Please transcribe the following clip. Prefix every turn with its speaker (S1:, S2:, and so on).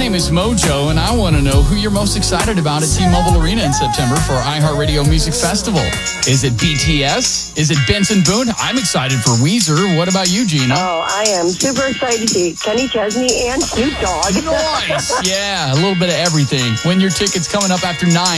S1: name is Mojo, and I want to know who you're most excited about at T-Mobile Arena in September for iHeartRadio Music Festival. Is it BTS? Is it Benson Boone? I'm excited for Weezer. What about you, Gina?
S2: Oh, I am super excited to see Kenny Chesney and Snoop Dogg.
S1: Nice. Yeah, a little bit of everything. Win your tickets coming up after 9.